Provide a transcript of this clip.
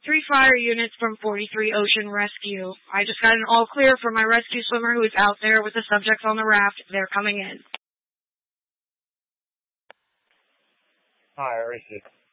3 fire units from 43 Ocean Rescue. I just got an all clear from my rescue swimmer who is out there with the subjects on the raft. They're coming in. Hi, I received.